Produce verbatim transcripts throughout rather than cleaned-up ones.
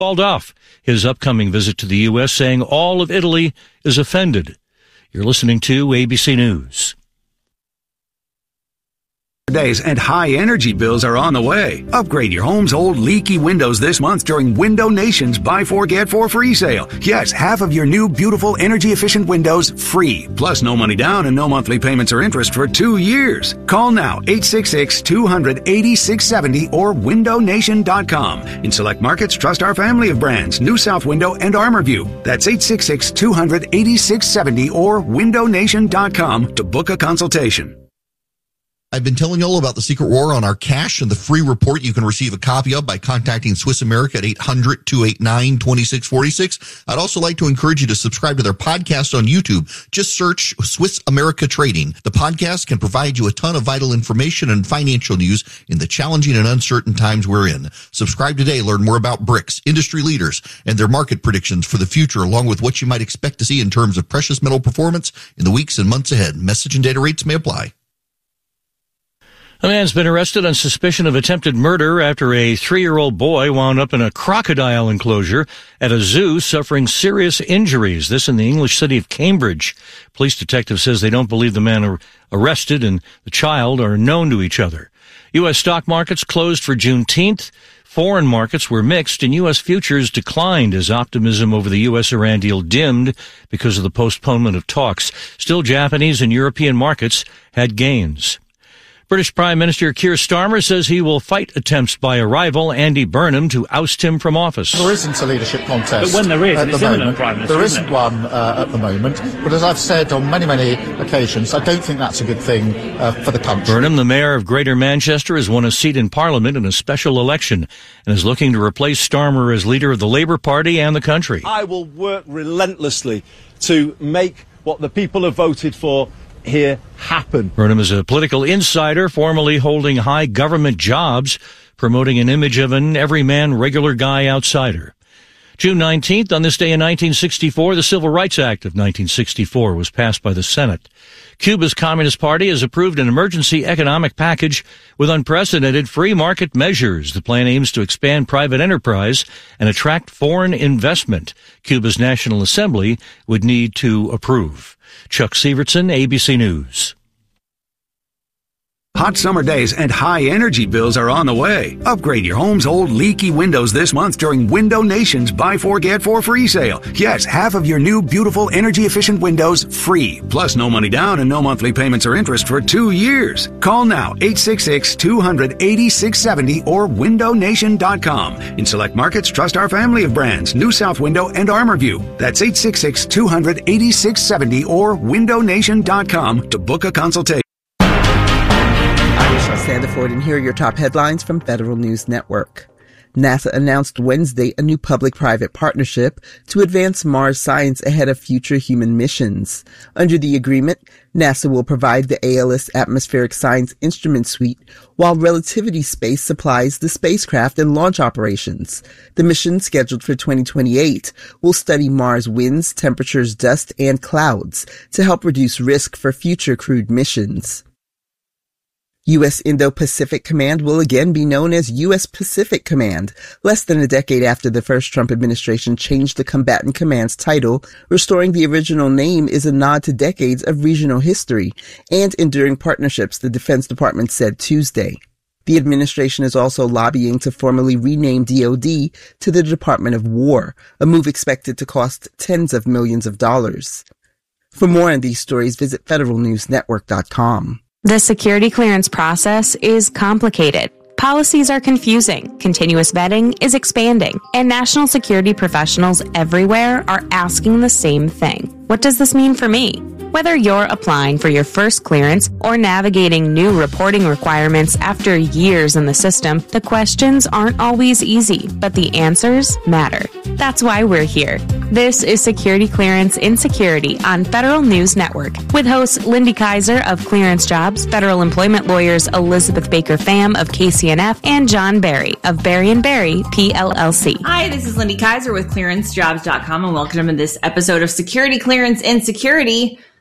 called off his upcoming visit to the U S, saying all of Italy is offended. You're listening to A B C News. Days and high energy bills are on the way. Upgrade your home's old leaky windows this month during Window Nation's Buy Four Get Four free sale. Yes, half of your new beautiful energy efficient windows free. Plus no money down and no monthly payments or interest for two years. Call now eight six six, two hundred, eighty-six seventy or window nation dot com. In select markets, trust our family of brands, New South Window and ArmorView. That's eight six six, two hundred, eighty-six seventy or window nation dot com to book a consultation. I've been telling you all about the Secret War on our cash and the free report you can receive a copy of by contacting Swiss America at eight hundred, two eight nine, two six four six. I'd also like to encourage you to subscribe to their podcast on YouTube. Just search Swiss America Trading. The podcast can provide you a ton of vital information and financial news in the challenging and uncertain times we're in. Subscribe today. Learn more about BRICS, industry leaders, and their market predictions for the future, along with what you might expect to see in terms of precious metal performance in the weeks and months ahead. Message and data rates may apply. A man's been arrested on suspicion of attempted murder after a three-year-old boy wound up in a crocodile enclosure at a zoo suffering serious injuries. This in the English city of Cambridge. Police detective says they don't believe the man arrested and the child are known to each other. U S stock markets closed for Juneteenth. Foreign markets were mixed and U S futures declined as optimism over the U S-Iran deal dimmed because of the postponement of talks. Still, Japanese and European markets had gains. British Prime Minister Keir Starmer says he will fight attempts by a rival, Andy Burnham, to oust him from office. There isn't a leadership contest. But when there is, at it's the imminent, moment, Prime Minister, there isn't isn't one uh, at the moment. But as I've said on many, many occasions, I don't think that's a good thing uh, for the country. Burnham, the mayor of Greater Manchester, has won a seat in Parliament in a special election and is looking to replace Starmer as leader of the Labour Party and the country. I will work relentlessly to make what the people have voted for here happen. Burnham is a political insider, formerly holding high government jobs, promoting an image of an everyman, regular guy outsider. June nineteenth, on this day in nineteen sixty-four, the Civil Rights Act of nineteen sixty-four was passed by the Senate. Cuba's Communist Party has approved an emergency economic package with unprecedented free market measures. The plan aims to expand private enterprise and attract foreign investment. Cuba's National Assembly would need to approve. Chuck Sievertson, A B C News. Hot summer days and high energy bills are on the way. Upgrade your home's old leaky windows this month during Window Nation's Buy Four Get Four free sale. Yes, half of your new beautiful energy efficient windows free. Plus no money down and no monthly payments or interest for two years. Call now eight six six, two hundred, eighty-six seventy or window nation dot com. In select markets, trust our family of brands, New South Window and ArmorView. That's eight six six, two hundred, eighty-six seventy or window nation dot com to book a consultation. Sandiford, and here are your top headlines from Federal News Network. NASA announced Wednesday a new public-private partnership to advance Mars science ahead of future human missions. Under the agreement, NASA will provide the A L S Atmospheric Science Instrument Suite, while Relativity Space supplies the spacecraft and launch operations. The mission, scheduled for twenty twenty-eight, will study Mars winds, temperatures, dust, and clouds to help reduce risk for future crewed missions. U S Indo-Pacific Command will again be known as U S Pacific Command, less than a decade after the first Trump administration changed the combatant command's title. Restoring the original name is a nod to decades of regional history and enduring partnerships, the Defense Department said Tuesday. The administration is also lobbying to formally rename D O D to the Department of War, a move expected to cost tens of millions of dollars. For more on these stories, visit federal news network dot com. The security clearance process is complicated. Policies are confusing, continuous vetting is expanding, and national security professionals everywhere are asking the same thing. What does this mean for me? Whether you're applying for your first clearance or navigating new reporting requirements after years in the system, the questions aren't always easy, but the answers matter. That's why we're here. This is Security Clearance in Security on Federal News Network with hosts Lindy Kaiser of Clearance Jobs, federal employment lawyers Elizabeth Baker Pham of K C N F, and John Barry of Barry and Barry, P L L C. Hi, this is Lindy Kaiser with clearance jobs dot com, and welcome to this episode of Security Clearance in Security.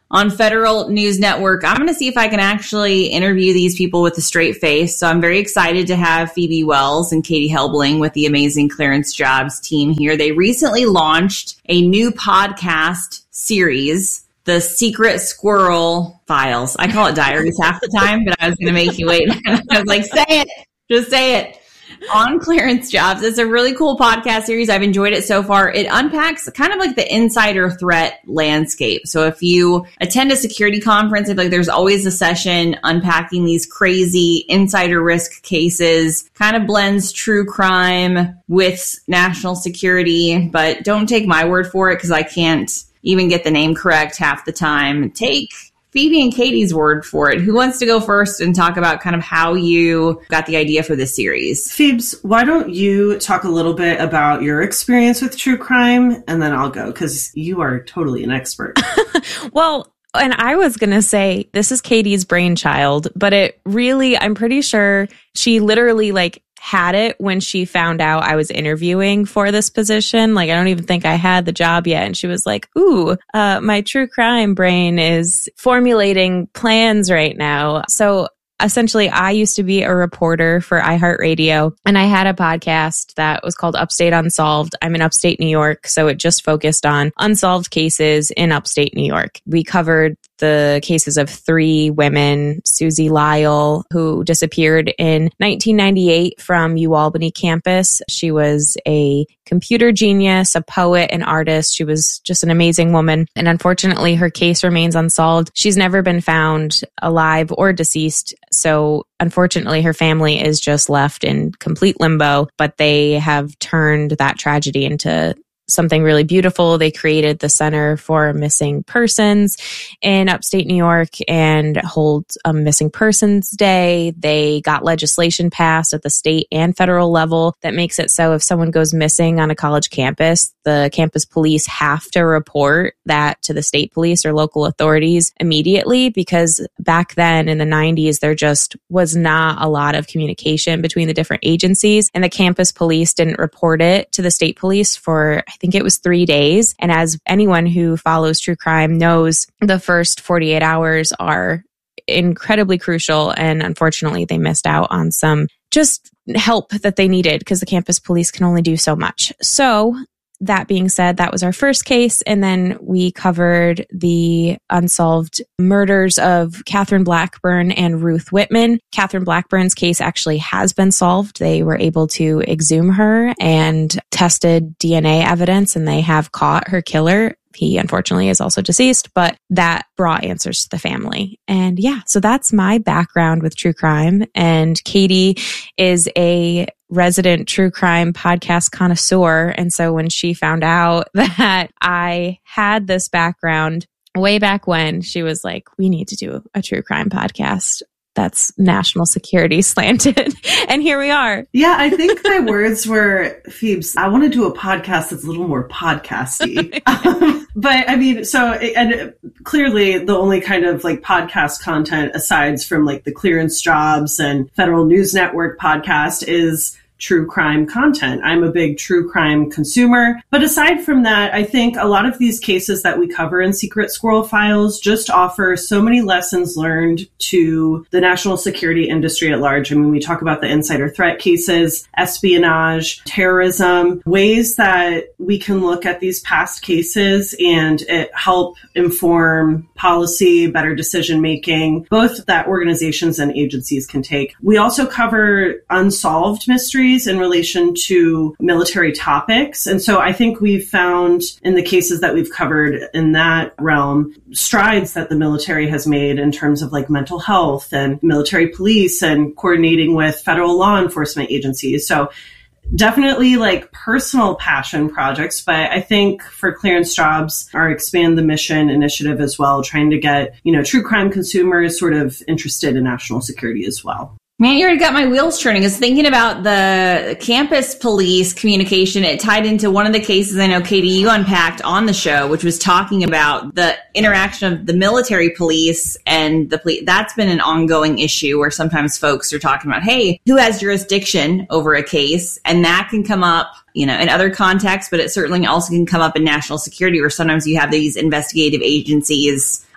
on Federal News Network. I'm going to see if I can actually interview these people with a straight face. So I'm very excited to have Phoebe Wells and Katie Helbling with the amazing Clearance Jobs team here. They recently launched a new podcast series, The Secret Squirrel Files. I call it diaries half the time, but I was going to make you wait. I was like, say it, just say it. On Clearance Jobs. It's a really cool podcast series. I've enjoyed it so far. It unpacks kind of like the insider threat landscape. So if you attend a security conference, I feel like there's always a session unpacking these crazy insider risk cases, kind of blends true crime with national security, but don't take my word for it because I can't even get the name correct half the time. Take Phoebe and Katie's word for it. Who wants to go first and talk about kind of how you got the idea for this series? Phoebes, why don't you talk a little bit about your experience with true crime, and then I'll go, because you are totally an expert. Well, and I was going to say, this is Katie's brainchild, but it really, I'm pretty sure she literally like had it when she found out I was interviewing for this position. Like, I don't even think I had the job yet. And she was like, ooh, uh, my true crime brain is formulating plans right now. So essentially, I used to be a reporter for iHeartRadio, and I had a podcast that was called Upstate Unsolved. I'm in upstate New York, so it just focused on unsolved cases in upstate New York. We covered the cases of three women, Susie Lyle, who disappeared in nineteen ninety-eight from UAlbany campus. She was a computer genius, a poet, an artist. She was just an amazing woman. And unfortunately, her case remains unsolved. She's never been found alive or deceased. So unfortunately, her family is just left in complete limbo, but they have turned that tragedy into something really beautiful. They created the Center for Missing Persons in upstate New York and hold a Missing Persons Day. They got legislation passed at the state and federal level that makes it so if someone goes missing on a college campus, the campus police have to report that to the state police or local authorities immediately, because back then in the nineties, there just was not a lot of communication between the different agencies, and the campus police didn't report it to the state police for, I think it was three days. And as anyone who follows true crime knows, the first forty-eight hours are incredibly crucial. And unfortunately, they missed out on some just help that they needed because the campus police can only do so much. So that being said, that was our first case. And then we covered the unsolved murders of Catherine Blackburn and Ruth Whitman. Catherine Blackburn's case actually has been solved. They were able to exhume her and tested D N A evidence, and they have caught her killer. He unfortunately is also deceased, but that brought answers to the family. And yeah, so that's my background with true crime. And Katie is a resident true crime podcast connoisseur. And so when she found out that I had this background way back when, she was like, we need to do a true crime podcast that's national security slanted. And here we are. Yeah, I think my words were, Phoebes, I want to do a podcast that's a little more podcasty. um, but I mean, so, and clearly the only kind of like podcast content aside from like the Clearance Jobs and Federal News Network podcast is true crime content. I'm a big true crime consumer. But aside from that, I think a lot of these cases that we cover in Secret Squirrel Files just offer so many lessons learned to the national security industry at large. I mean, we talk about the insider threat cases, espionage, terrorism, ways that we can look at these past cases and it help inform policy, better decision making, both that organizations and agencies can take. We also cover unsolved mysteries in relation to military topics. And so I think we've found in the cases that we've covered in that realm, strides that the military has made in terms of like mental health and military police and coordinating with federal law enforcement agencies. So definitely like personal passion projects, but I think for Clearance Jobs, our Expand the Mission initiative as well, trying to get, you know, true crime consumers sort of interested in national security as well. Man, you already got my wheels turning. I was thinking about the campus police communication. It tied into one of the cases I know, Katie, you unpacked on the show, which was talking about the interaction of the military police and the police. That's been an ongoing issue where sometimes folks are talking about, hey, who has jurisdiction over a case? And that can come up, you know, in other contexts, but it certainly also can come up in national security where sometimes you have these investigative agencies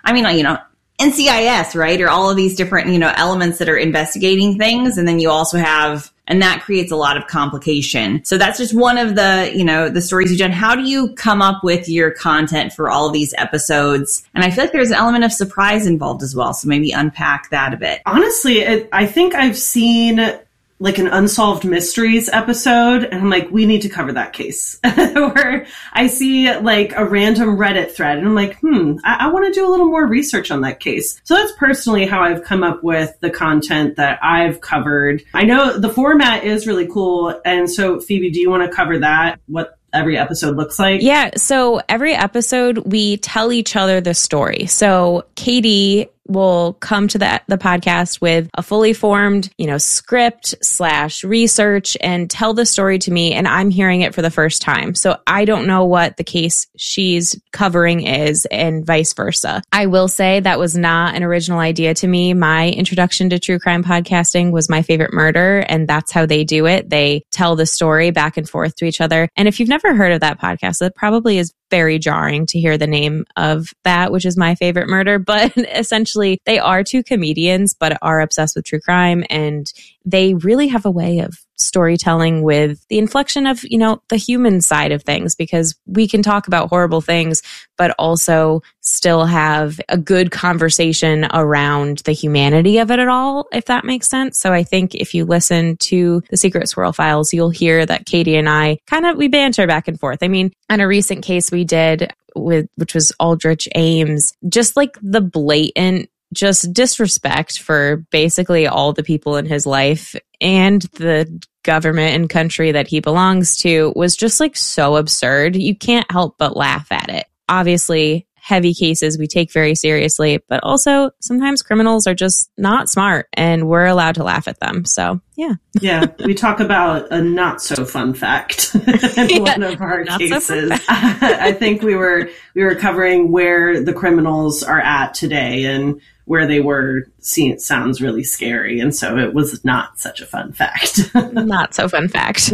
I mean, you know, N C I S, right? Or all of these different, you know, elements that are investigating things. And then you also have, and that creates a lot of complication. So that's just one of the, you know, the stories you've done. How do you come up with your content for all of these episodes? And I feel like there's an element of surprise involved as well. So maybe unpack that a bit. Honestly, it, I think I've seen like an Unsolved Mysteries episode, and I'm like, we need to cover that case. Where I see like a random Reddit thread, and I'm like, hmm, I, I want to do a little more research on that case. So that's personally how I've come up with the content that I've covered. I know the format is really cool, and so Phoebe, do you want to cover that? What every episode looks like? Yeah, so every episode we tell each other the story. So Katie will come to the the podcast with a fully formed, you know, script slash research and tell the story to me, and I'm hearing it for the first time. So I don't know what the case she's covering is, and vice versa. I will say that was not an original idea to me. My introduction to true crime podcasting was My Favorite Murder, and that's how they do it. They tell the story back and forth to each other. And if you've never heard of that podcast, it probably is very jarring to hear the name of that, which is My Favorite Murder. But essentially, they are two comedians, but are obsessed with true crime. And they really have a way of storytelling with the inflection of, you know, the human side of things, because we can talk about horrible things, but also still have a good conversation around the humanity of it at all, if that makes sense. So I think if you listen to the Secret Swirl Files, you'll hear that Katie and I kind of, we banter back and forth. I mean, on a recent case we did with, which was Aldrich Ames, just like the blatant just disrespect for basically all the people in his life and the government and country that he belongs to was just like so absurd. You can't help but laugh at it. Obviously, heavy cases we take very seriously, but also sometimes criminals are just not smart and we're allowed to laugh at them. So, yeah. Yeah, we talk about a not so fun fact in yeah, one of our cases. So I think we were we were covering where the criminals are at today, and where they were seen, it sounds really scary. And so it was not such a fun fact. Not so fun fact.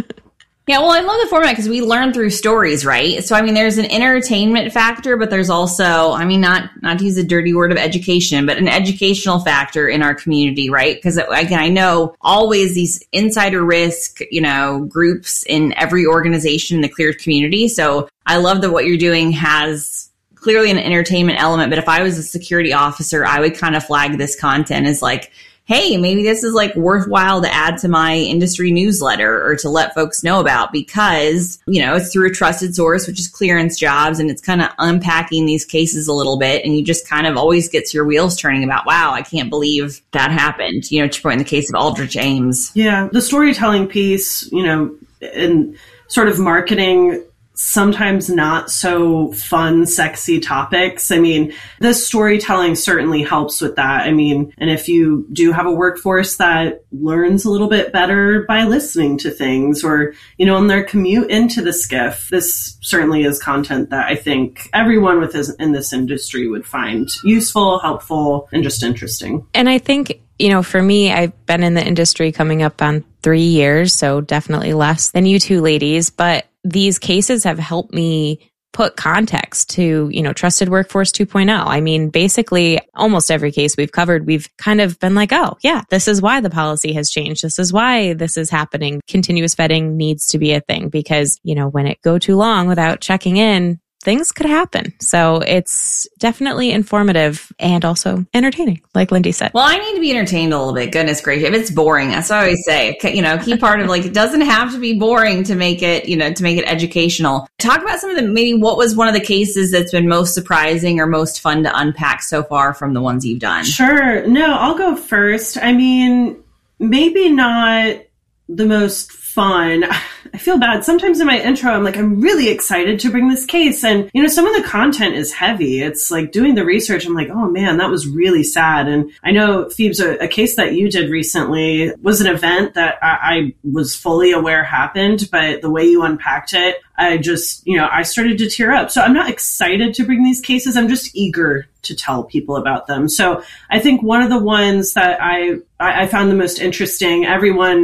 Yeah, well, I love the format because we learn through stories, right? So, I mean, there's an entertainment factor, but there's also, I mean, not not to use a dirty word of education, but an educational factor in our community, right? Because, again, I know always these insider risk, you know, groups in every organization in the cleared community. So I love that what you're doing has clearly an entertainment element, but if I was a security officer, I would kind of flag this content as like, hey, maybe this is like worthwhile to add to my industry newsletter or to let folks know about, because, you know, it's through a trusted source, which is Clearance Jobs, and it's kind of unpacking these cases a little bit. And you just kind of always gets your wheels turning about, wow, I can't believe that happened. You know, to point in the case of Aldrich Ames. Yeah, the storytelling piece, you know, and sort of marketing sometimes not so fun, sexy topics. I mean, the storytelling certainly helps with that. I mean, and if you do have a workforce that learns a little bit better by listening to things, or, you know, on their commute into the skiff, this certainly is content that I think everyone with this, in this industry would find useful, helpful, and just interesting. And I think, you know, for me, I've been in the industry coming up on three years, so definitely less than you two ladies, but these cases have helped me put context to, you know, Trusted Workforce two point oh. I mean, basically almost every case we've covered, we've kind of been like, oh, yeah, this is why the policy has changed. This is why this is happening. Continuous vetting needs to be a thing because, you know, when it go too long without checking in, things could happen. So it's definitely informative and also entertaining, like Lindy said. Well, I need to be entertained a little bit. Goodness gracious. If it's boring, that's what I always say. You know, key part of like, it doesn't have to be boring to make it, you know, to make it educational. Talk about some of the, maybe what was one of the cases that's been most surprising or most fun to unpack so far from the ones you've done? Sure. No, I'll go first. I mean, maybe not the most fun. I feel bad. Sometimes in my intro, I'm like, I'm really excited to bring this case. And, you know, some of the content is heavy. It's like doing the research. I'm like, oh man, that was really sad. And I know, Phoebes, a, a case that you did recently was an event that I, I was fully aware happened, but the way you unpacked it, I just, you know, I started to tear up. So I'm not excited to bring these cases. I'm just eager to tell people about them. So I think one of the ones that I, I found the most interesting, everyone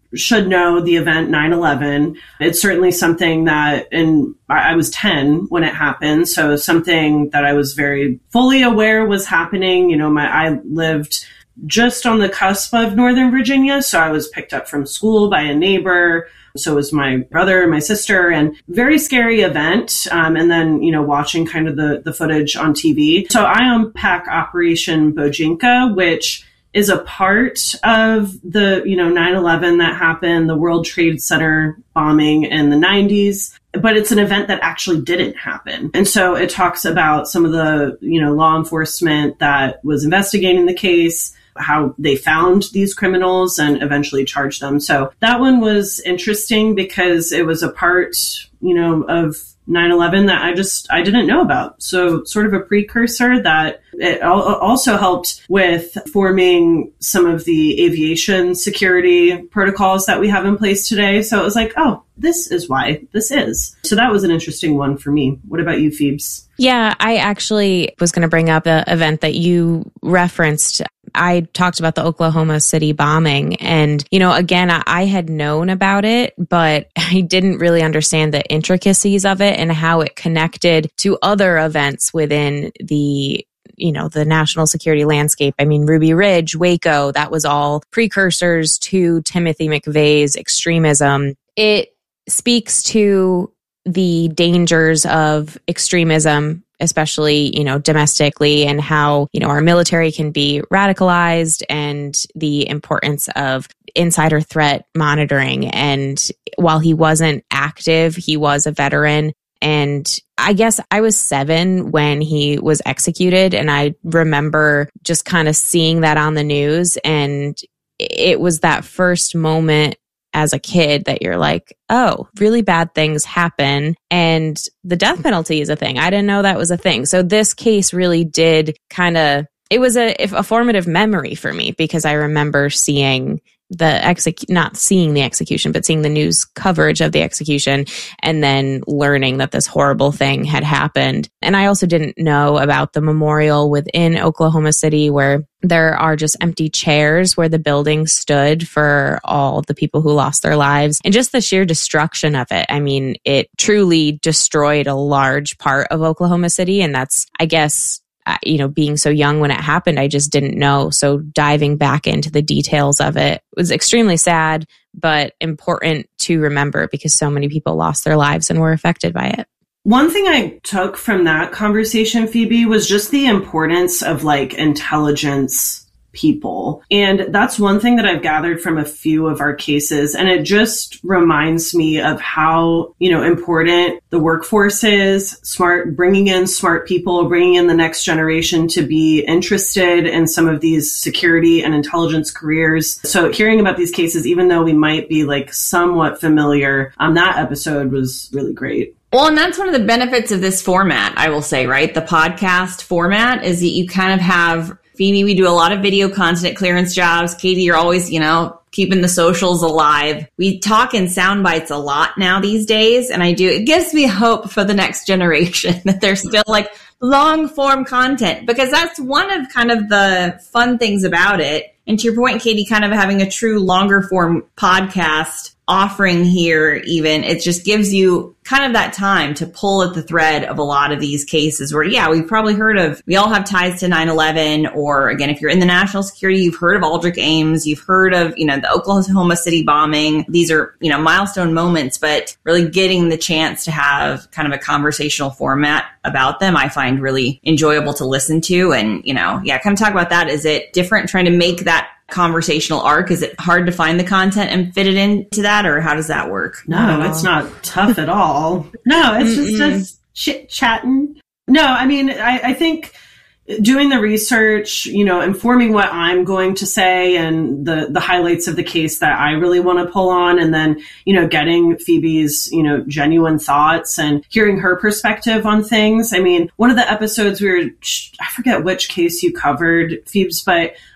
should know the event nine eleven. It's certainly something that, and I was ten when it happened, so something that I was very fully aware was happening. You know, my I lived just on the cusp of Northern Virginia, so I was picked up from school by a neighbor. So was my brother and my sister, and very scary event. Um, and then, you know, watching kind of the, the footage on T V. So I unpack Operation Bojinka, which is a part of the, you know, nine eleven that happened, the World Trade Center bombing in the nineties. But it's an event that actually didn't happen. And so it talks about some of the, you know, law enforcement that was investigating the case, how they found these criminals and eventually charged them. So that one was interesting because it was a part, you know, of nine eleven that I just, I didn't know about. So sort of a precursor that it also helped with forming some of the aviation security protocols that we have in place today. So it was like, oh, this is why this is. So that was an interesting one for me. What about you, Phoebes? Yeah, I actually was going to bring up an event that you referenced. I talked about the Oklahoma City bombing. And, you know, again, I, I had known about it, but I didn't really understand the intricacies of it and how it connected to other events within the you know, the national security landscape. I mean, Ruby Ridge, Waco, that was all precursors to Timothy McVeigh's extremism. It speaks to the dangers of extremism, especially, you know, domestically, and how, you know, our military can be radicalized, and the importance of insider threat monitoring. And while he wasn't active, he was a veteran. And I guess I was seven when he was executed. And I remember just kind of seeing that on the news. And it was that first moment as a kid that you're like, oh, really bad things happen. And the death penalty is a thing. I didn't know that was a thing. So this case really did kind of, it was a, a formative memory for me, because I remember seeing the exec, not seeing the execution, but seeing the news coverage of the execution, and then learning that this horrible thing had happened. And I also didn't know about the memorial within Oklahoma City, where there are just empty chairs where the building stood for all the people who lost their lives, and just the sheer destruction of it. I mean, it truly destroyed a large part of Oklahoma City. And that's, I guess, you know, being so young when it happened, I just didn't know. So diving back into the details of it was extremely sad, but important to remember, because so many people lost their lives and were affected by it. One thing I took from that conversation, Phoebe, was just the importance of like intelligence people. And that's one thing that I've gathered from a few of our cases. And it just reminds me of how, you know, important the workforce is, smart, bringing in smart people, bringing in the next generation to be interested in some of these security and intelligence careers. So hearing about these cases, even though we might be like somewhat familiar, um, that episode was really great. Well, and that's one of the benefits of this format, I will say, right? The podcast format is that you kind of have, Phoebe, we do a lot of video content clearance jobs. Katie, you're always, you know, keeping the socials alive. We talk in sound bites a lot now these days. And I do, it gives me hope for the next generation that there's still like long form content, because that's one of kind of the fun things about it. And to your point, Katie, kind of having a true longer form podcast offering here, even, it just gives you kind of that time to pull at the thread of a lot of these cases where, yeah, we've probably heard of, we all have ties to nine eleven, or again, if you're in the national security, you've heard of Aldrich Ames, you've heard of, you know, the Oklahoma City bombing. These are, you know, milestone moments, but really getting the chance to have kind of a conversational format about them, I find really enjoyable to listen to. And, you know, yeah, kind of talk about that. Is it different trying to make that conversational arc? Is it hard to find the content and fit it into that, or how does that work? No, it's not tough at all. No, it's just, just chit chatting. No, I mean, I, I think doing the research, you know, informing what I'm going to say and the, the highlights of the case that I really want to pull on, and then, you know, getting Phoebe's, you know, genuine thoughts and hearing her perspective on things. I mean, one of the episodes we were, I forget which case you covered, Phoebes, but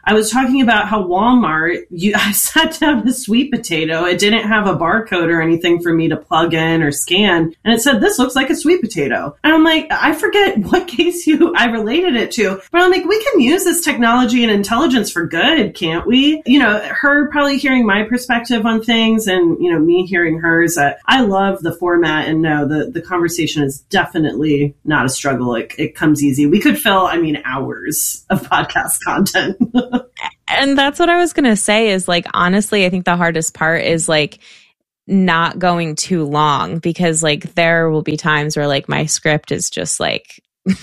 I was talking about how Walmart, you, I sat down a sweet potato. It didn't have a barcode or anything for me to plug in or scan. And it said, this looks like a sweet potato. And I'm like, I forget what case you, I related it to, but I'm like, we can use this technology and intelligence for good, can't we? You know, her probably hearing my perspective on things and, you know, me hearing hers. Uh, I love the format, and no, the, the conversation is definitely not a struggle. It, it comes easy. We could fill, I mean, hours of podcast content. And that's what I was going to say is like, honestly, I think the hardest part is like not going too long, because like there will be times where like my script is just like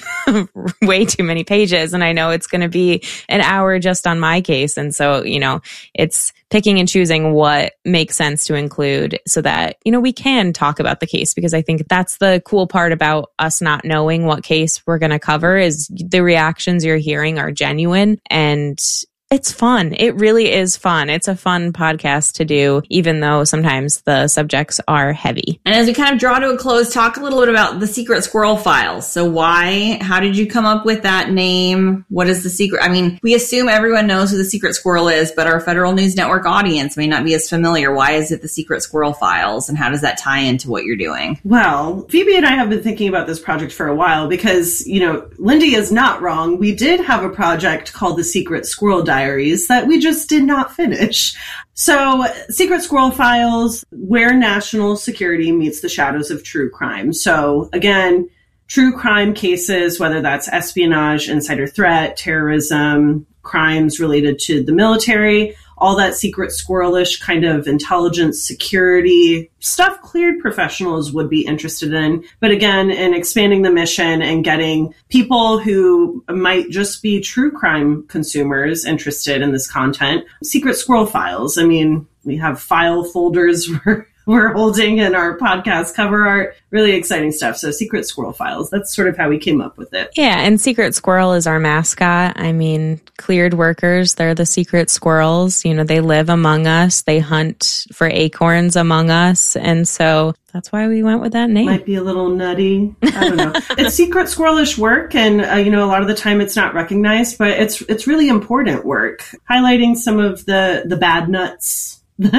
way too many pages, and I know it's going to be an hour just on my case. And so, you know, it's picking and choosing what makes sense to include so that, you know, we can talk about the case, because I think that's the cool part about us not knowing what case we're going to cover is the reactions you're hearing are genuine, and it's fun. It really is fun. It's a fun podcast to do, even though sometimes the subjects are heavy. And as we kind of draw to a close, talk a little bit about the Secret Squirrel Files. So why, how did you come up with that name? What is the secret? I mean, we assume everyone knows who the Secret Squirrel is, but our Federal News Network audience may not be as familiar. Why is it the Secret Squirrel Files, and how does that tie into what you're doing? Well, Phoebe and I have been thinking about this project for a while because, you know, Lindy is not wrong. We did have a project called the Secret Squirrel Diaries that we just did not finish. So, Secret Squirrel Files, where national security meets the shadows of true crime. So, again, true crime cases, whether that's espionage, insider threat, terrorism, crimes related to the military, all that secret squirrelish kind of intelligence, security stuff cleared professionals would be interested in. But again, in expanding the mission and getting people who might just be true crime consumers interested in this content. Secret Squirrel Files. I mean, we have file folders we're, we're holding in our podcast cover art. Really exciting stuff. So Secret Squirrel Files, that's sort of how we came up with it. Yeah, and Secret Squirrel is our mascot. I mean, cleared workers, they're the secret squirrels. You know, they live among us. They hunt for acorns among us. And so that's why we went with that name. Might be a little nutty. I don't know. It's secret squirrelish work, and uh, you know, a lot of the time it's not recognized, but it's it's really important work, highlighting some of the the bad nuts.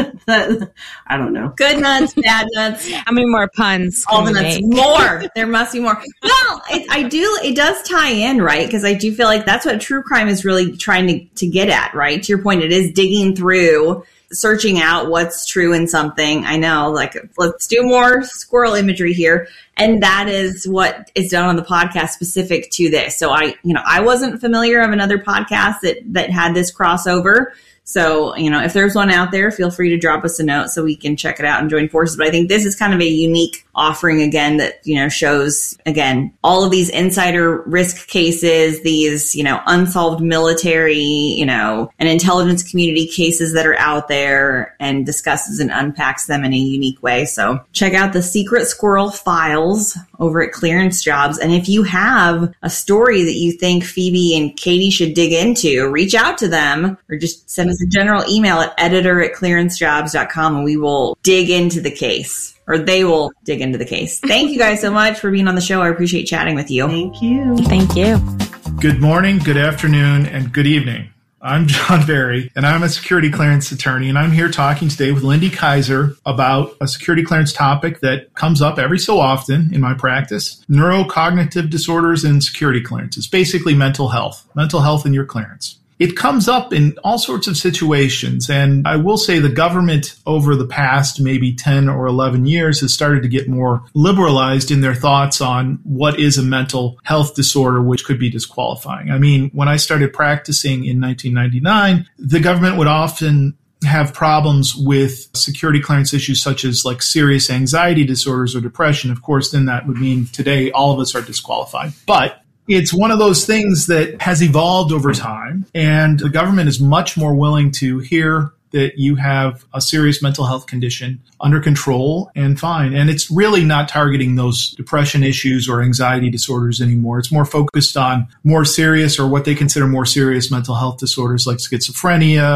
that, I don't know. Good nuts, bad nuts. How many more puns? All the nuts. More. There must be more. Well, it, I do. It does tie in, right? Because I do feel like that's what true crime is really trying to, to get at, right? To your point, it is digging through, searching out what's true in something. I know, like, let's do more squirrel imagery here. And that is what is done on the podcast specific to this. So I, you know, I wasn't familiar of another podcast that, that had this crossover. So, you know, if there's one out there, feel free to drop us a note so we can check it out and join forces. But I think this is kind of a unique offering, again, that, you know, shows, again, all of these insider risk cases, these, you know, unsolved military, you know, and intelligence community cases that are out there, and discusses and unpacks them in a unique way. So check out the Secret Squirrel Files over at Clearance Jobs. And if you have a story that you think Phoebe and Katie should dig into, reach out to them, or just send us a general email at editor at clearance jobs dot com, and we will dig into the case, or they will dig into the case. Thank you guys so much for being on the show. I appreciate chatting with you. Thank you. Thank you. Good morning, good afternoon, and good evening. I'm John Barry, and I'm a security clearance attorney, and I'm here talking today with Lindy Kaiser about a security clearance topic that comes up every so often in my practice: neurocognitive disorders and security clearances, basically mental health, mental health in your clearance. It comes up in all sorts of situations, and I will say the government over the past maybe ten or eleven years has started to get more liberalized in their thoughts on what is a mental health disorder, which could be disqualifying. I mean, when I started practicing in nineteen ninety-nine, the government would often have problems with security clearance issues such as like serious anxiety disorders or depression. Of course, then that would mean today all of us are disqualified. But it's one of those things that has evolved over time, and the government is much more willing to hear that you have a serious mental health condition under control and fine. And it's really not targeting those depression issues or anxiety disorders anymore. It's more focused on more serious, or what they consider more serious mental health disorders like schizophrenia,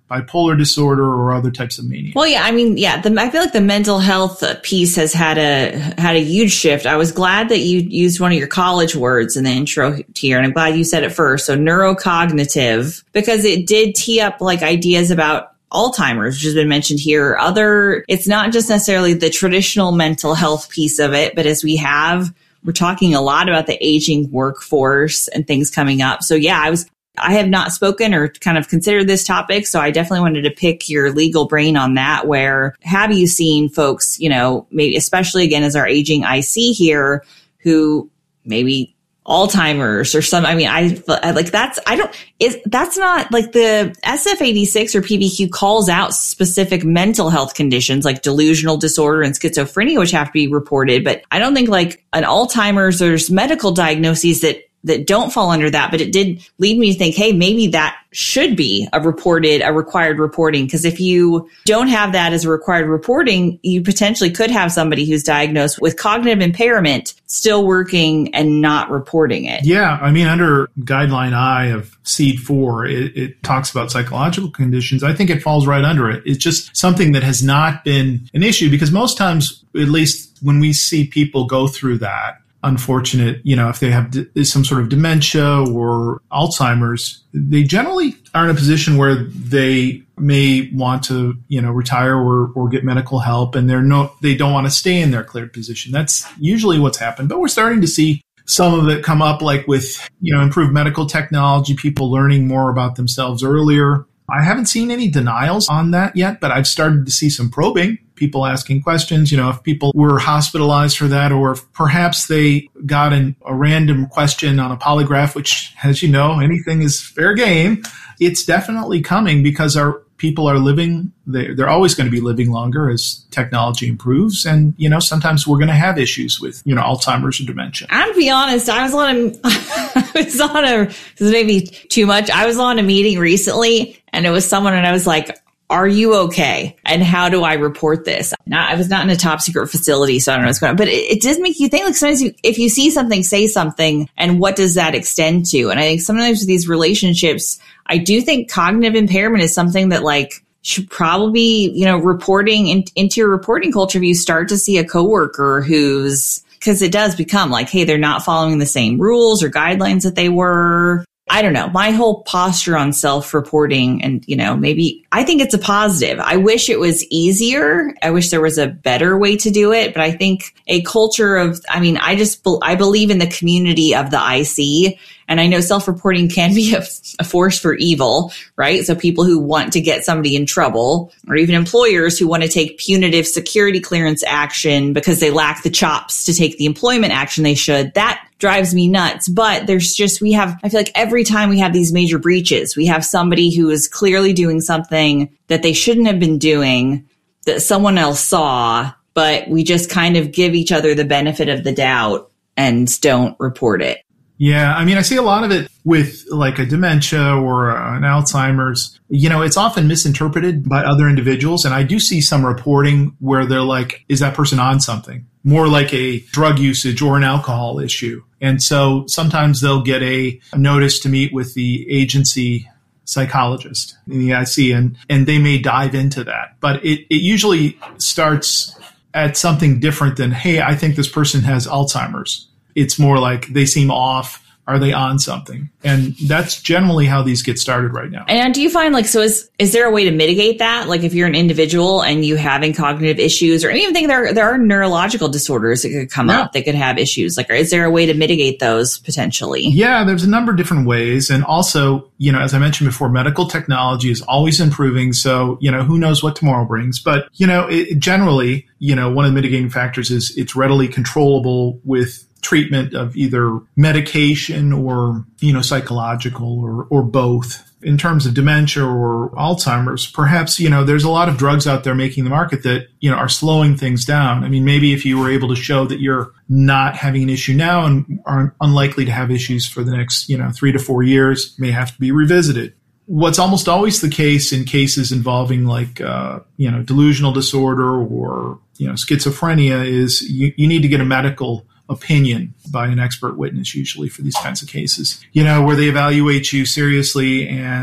bipolar disorder or other types of mania. Well, yeah, I mean, yeah, the, I feel like the mental health piece has had a had a huge shift. I was glad that you used one of your college words in the intro here, and I'm glad you said it first. So neurocognitive, because it did tee up like ideas about Alzheimer's, which has been mentioned here. Other, it's not just necessarily the traditional mental health piece of it, but as we have, we're talking a lot about the aging workforce and things coming up. So yeah, I was, I have not spoken or kind of considered this topic. So I definitely wanted to pick your legal brain on that. Where have you seen folks, you know, maybe especially again, as our aging I C here, who maybe Alzheimer's or some, I mean, I like that's, I don't, is that's not like the S F eighty-six or P B Q calls out specific mental health conditions like delusional disorder and schizophrenia, which have to be reported. But I don't think like an Alzheimer's, there's medical diagnoses that that don't fall under that, but it did lead me to think, hey, maybe that should be a reported, a required reporting. Because if you don't have that as a required reporting, you potentially could have somebody who's diagnosed with cognitive impairment still working and not reporting it. Yeah. I mean, under guideline I of C E D four, it, it talks about psychological conditions. I think it falls right under it. It's just something that has not been an issue because most times, at least when we see people go through that, unfortunate, you know, if they have d- some sort of dementia or Alzheimer's, they generally are in a position where they may want to, you know, retire or, or get medical help, and they're no, they don't want to stay in their cleared position. That's usually what's happened. But we're starting to see some of it come up, like with, you know, improved medical technology, people learning more about themselves earlier. I haven't seen any denials on that yet, but I've started to see some probing, people asking questions, you know, if people were hospitalized for that, or if perhaps they got an, a random question on a polygraph, which, as you know, anything is fair game. It's definitely coming because our people are living, they're, they're always going to be living longer as technology improves. And, you know, sometimes we're going to have issues with, you know, Alzheimer's or dementia. I'm to be honest, I was on a, I was on a, this is maybe too much. I was on a meeting recently and it was someone and I was like, are you okay? And how do I report this? Not, I was not in a top secret facility, so I don't know what's going on. But it, it does make you think, like sometimes you, if you see something, say something, and what does that extend to? And I think sometimes with these relationships, I do think cognitive impairment is something that like should probably be, you know, reporting in, into your reporting culture. If you start to see a coworker who's, because it does become like, hey, they're not following the same rules or guidelines that they were. I don't know, my whole posture on self-reporting and, you know, maybe I think it's a positive. I wish it was easier. I wish there was a better way to do it. But I think a culture of, I mean, I just, I believe in the community of the I C. And I know self-reporting can be a, a force for evil, right? So people who want to get somebody in trouble, or even employers who want to take punitive security clearance action because they lack the chops to take the employment action they should, that drives me nuts. But there's just, we have, I feel like every time we have these major breaches, we have somebody who is clearly doing something that they shouldn't have been doing, that someone else saw, but we just kind of give each other the benefit of the doubt and don't report it. Yeah, I mean, I see a lot of it with like a dementia or an Alzheimer's. You know, it's often misinterpreted by other individuals. And I do see some reporting where they're like, is that person on something? More like a drug usage or an alcohol issue. And so sometimes they'll get a, a notice to meet with the agency psychologist in the I C, and, and they may dive into that. But it, it usually starts at something different than, hey, I think this person has Alzheimer's. It's more like they seem off. Are they on something? And that's generally how these get started right now. And do you find like, so is, is there a way to mitigate that? Like if you're an individual and you having cognitive issues, or even think there, there are neurological disorders that could come yeah. up that could have issues. Like, is there a way to mitigate those potentially? Yeah, there's a number of different ways. And also, you know, as I mentioned before, medical technology is always improving. So, you know, who knows what tomorrow brings, but, you know, it, generally, you know, one of the mitigating factors is it's readily controllable with treatment of either medication or, you know, psychological or, or both. In terms of dementia or Alzheimer's, perhaps, you know, there's a lot of drugs out there making the market that, you know, are slowing things down. I mean, maybe if you were able to show that you're not having an issue now and are unlikely to have issues for the next, you know, three to four years, may have to be revisited. What's almost always the case in cases involving like, uh, you know, delusional disorder or, you know, schizophrenia is you, you need to get a medical opinion by an expert witness, usually for these kinds of cases, you know, where they evaluate you seriously and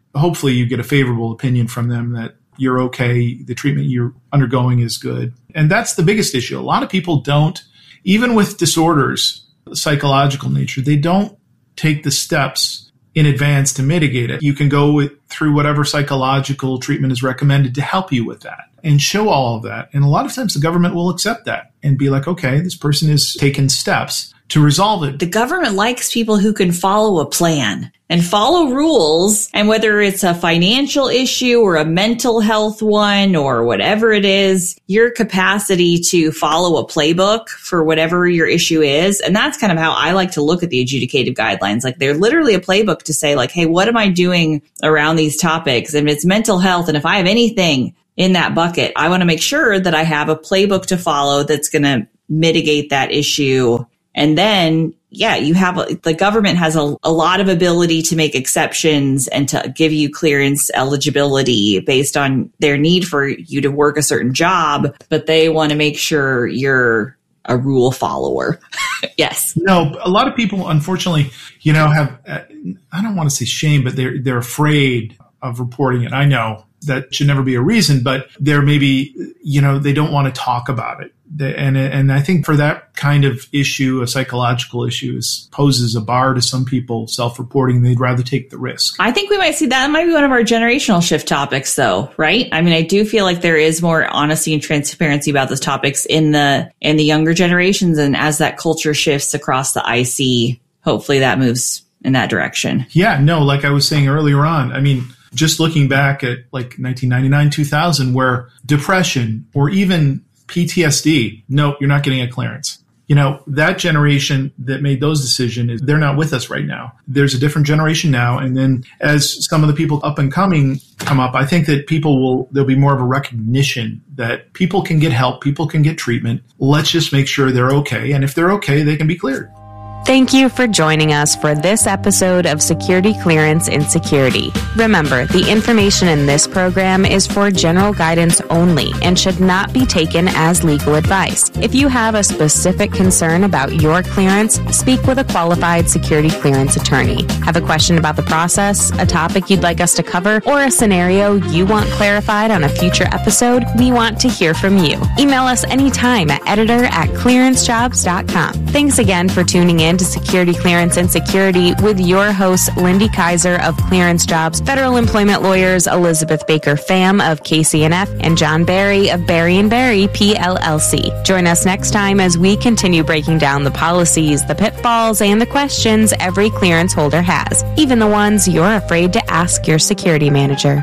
hopefully you get a favorable opinion from them that you're okay, the treatment you're undergoing is good. And that's the biggest issue. A lot of people don't, even with disorders, psychological nature, they don't take the steps in advance to mitigate it. You can go with, through whatever psychological treatment is recommended to help you with that and show all of that. And a lot of times the government will accept that and be like, okay, this person is taking steps to resolve it. The government likes people who can follow a plan and follow rules. And whether it's a financial issue or a mental health one or whatever it is, your capacity to follow a playbook for whatever your issue is. And that's kind of how I like to look at the adjudicative guidelines. Like they're literally a playbook to say like, hey, what am I doing around these topics? And it's mental health. And if I have anything in that bucket, I want to make sure that I have a playbook to follow that's going to mitigate that issue. And then, yeah, you have the government has a, a lot of ability to make exceptions and to give you clearance eligibility based on their need for you to work a certain job, but they want to make sure you're a rule follower. Yes. No, a lot of people, unfortunately, you know, have, I don't want to say shame, but they're, they're afraid of reporting it. I know that should never be a reason, but they're maybe, you know, they don't want to talk about it. And and I think for that kind of issue, a psychological issue is, poses a bar to some people self-reporting. They'd rather take the risk. I think we might see that might be one of our generational shift topics, though, right? I mean, I do feel like there is more honesty and transparency about those topics in the in the younger generations. And as that culture shifts across the I C, hopefully that moves in that direction. Yeah, no, like I was saying earlier on, I mean, just looking back at like nineteen ninety-nine, two thousand, where depression or even P T S D, no, you're not getting a clearance. You know, that generation that made those decisions, they're not with us right now. There's a different generation now. And then as some of the people up and coming come up, I think that people will, there'll be more of a recognition that people can get help, people can get treatment. Let's just make sure they're okay. And if they're okay, they can be cleared. Thank you for joining us for this episode of Security Clearance in Security. Remember, the information in this program is for general guidance only and should not be taken as legal advice. If you have a specific concern about your clearance, speak with a qualified security clearance attorney. Have a question about the process, a topic you'd like us to cover, or a scenario you want clarified on a future episode? We want to hear from you. Email us anytime at editor at clearance jobs dot com. Thanks again for tuning in to Security Clearance and Security with your hosts, Lindy Kaiser of Clearance Jobs, Federal Employment Lawyers Elizabeth Baker Pham of K C N F, and John Barry of Barry and Barry P L L C. Join us next time as we continue breaking down the policies, the pitfalls, and the questions every clearance holder has, even the ones you're afraid to ask your security manager.